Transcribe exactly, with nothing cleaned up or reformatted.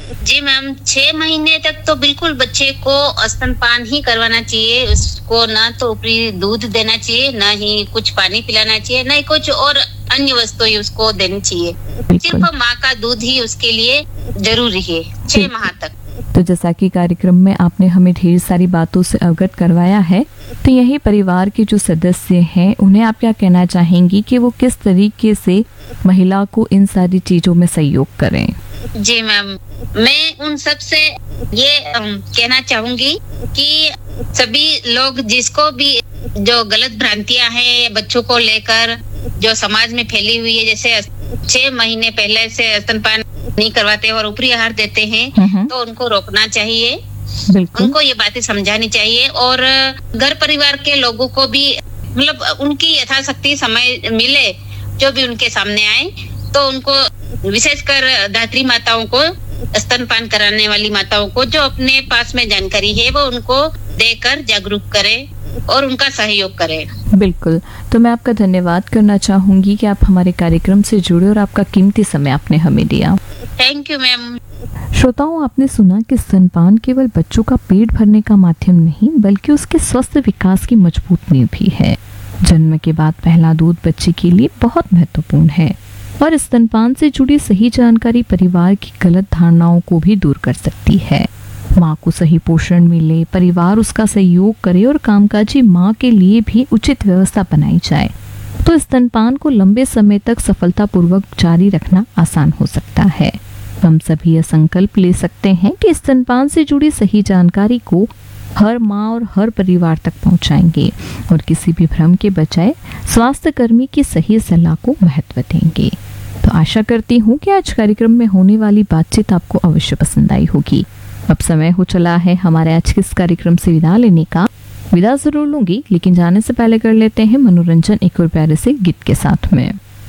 जी ma'am, छह महीने तक तो बिल्कुल बच्चे को स्तनपान ही करवाना चाहिए। उसको ना तो ऊपरी दूध देना चाहिए, ना ही कुछ पानी पिलाना चाहिए, ना ही कुछ और अन्य वस्तुएं उसको देनी चाहिए। सिर्फ माँ का दूध ही उसके लिए जरूरी है छह माह तक। तो जैसा कि कार्यक्रम में आपने हमें ढेर सारी बातों से अवगत करवाया है, तो यही परिवार के जो सदस्य हैं उन्हें आप क्या कहना चाहेंगी कि वो किस तरीके से महिला को इन सारी चीजों में सहयोग करें? जी मैम, मैं उन सब से ये कहना चाहूंगी कि सभी लोग जिसको भी जो गलत भ्रांतियां हैं बच्चों को लेकर जो समाज में फैली हुई है, जैसे छह महीने पहले से स्तनपान नहीं करवाते और ऊपरी आहार देते हैं, तो उनको रोकना चाहिए। उनको ये बातें समझानी चाहिए और घर परिवार के लोगों को भी मतलब उनकी यथाशक्ति समय मिले, जो भी उनके सामने आए तो उनको विशेषकर धात्री माताओं को, स्तनपान कराने वाली माताओं को जो अपने पास में जानकारी है वो उनको देकर जागरूक करें और उनका सहयोग करें। बिल्कुल, तो मैं आपका धन्यवाद करना चाहूंगी कि आप हमारे कार्यक्रम से जुड़े और आपका कीमती समय आपने हमें दिया। Thank you ma'am. श्रोताओं, आपने सुना कि स्तनपान केवल बच्चों का पेट भरने का माध्यम नहीं बल्कि उसके स्वस्थ विकास की मजबूत नींव भी है। जन्म के बाद पहला दूध बच्चे के लिए बहुत महत्वपूर्ण है और स्तनपान से जुड़ी सही जानकारी परिवार की गलत धारणाओं को भी दूर कर सकती है। माँ को सही पोषण मिले, परिवार उसका सहयोग करे और कामकाजी माँ के लिए भी उचित व्यवस्था बनाई जाए तो स्तनपान को लंबे समय तक सफलतापूर्वक जारी रखना आसान हो सकता है। हम सभी यह संकल्प ले सकते हैं कि स्तनपान से जुड़ी सही जानकारी को हर माँ और हर परिवार तक पहुंचाएंगे और किसी भी भ्रम के बजाय स्वास्थ्य कर्मी की सही सलाह को महत्व देंगे। तो आशा करती हूँ कि आज कार्यक्रम में होने वाली बातचीत आपको अवश्य पसंद आई होगी। अब समय हो चला है हमारे आज के इस कार्यक्रम से विदा लेने का। विदा जरूर लूंगी, लेकिन जाने से पहले कर लेते हैं मनोरंजन एक और प्यारे से गीत के साथ में।